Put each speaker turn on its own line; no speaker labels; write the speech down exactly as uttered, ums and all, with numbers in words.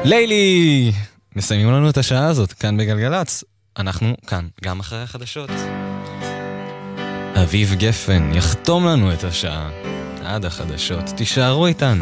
לילי! מסיימים לנו את השעה הזאת כאן בגלגלץ. אנחנו כאן גם אחרי החדשות. אביב גפן יחתום לנו את השעה עד החדשות. תישארו איתנו.